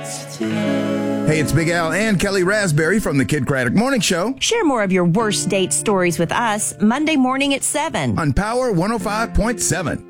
Hey, it's Big Al and Kelly Raspberry from the Kid Craddock Morning Show Share more of your worst date stories with us Monday morning at 7 on Power 105.7.